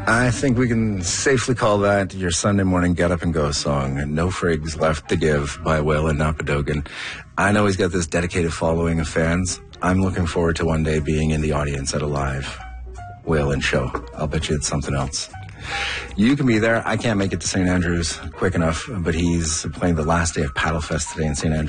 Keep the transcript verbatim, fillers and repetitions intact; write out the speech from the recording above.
I think we can safely call that your Sunday morning get up and go song, No Frigs Left to Give by Waylon Napadogan. I know he's got this dedicated following of fans. I'm looking forward to one day being in the audience at a live Waylon show. I'll bet you it's something else. You can be there. I can't make it to Saint Andrews quick enough, but he's playing the last day of Paddlefest today in Saint Andrews.